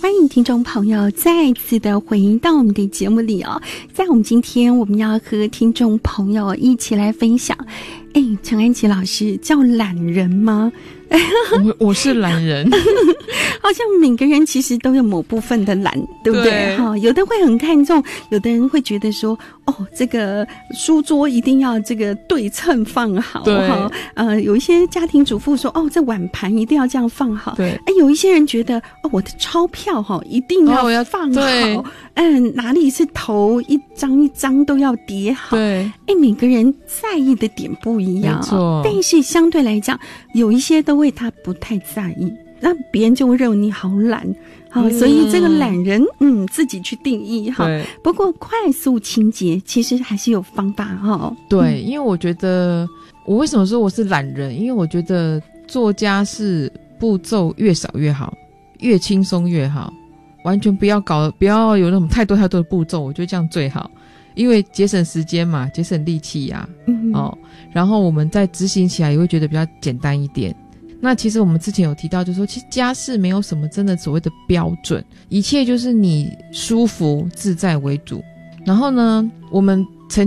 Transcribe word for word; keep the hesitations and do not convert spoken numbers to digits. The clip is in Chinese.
欢迎听众朋友再次的回到我们的节目里哦。在我们今天，我们要和听众朋友一起来分享，哎，陈安琪老师叫懒人吗？ 我我是懒人， 好像每个人其实都有某部分的懒，对不对？哈，有的会很看重，有的人会觉得说，哦，这个书桌一定要这个对称放好，哈，呃，有一些家庭主妇说，哦，这碗盘一定要这样放好， 对， 哎，有一些人觉得，哦，我的钞票哈一定要放好，哦、嗯，哪里是头一张一张都要叠好， 对， 哎，每个人在意的点不一样， 没错， 但是相对来讲，有一些都会他不太在意，那别人就会认为你好懒，好、嗯，所以这个懒人，嗯，自己去定义哈。不过快速清洁其实还是有方法哈。 对、嗯，因为我觉得我为什么说我是懒人？因为我觉得做家事步骤越少越好，越轻松越好，完全不要搞，不要有那种太多太多的步骤，我觉得这样最好。因为节省时间嘛，节省力气呀、啊嗯，哦，然后我们在执行起来也会觉得比较简单一点。那其实我们之前有提到，就是说，其实家事没有什么真的所谓的标准，一切就是你舒服自在为主。然后呢，我们